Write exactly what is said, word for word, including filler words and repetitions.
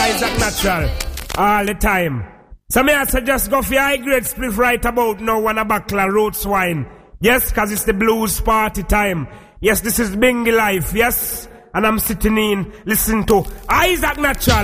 Isaac Natural all the time. So me I suggest go for your high grade spliff right about now and a buckler roots wine. Yes, cause it's the blues party time. Yes, this is Bingy Life, yes. And I'm sitting in, listening to Isaac Natural.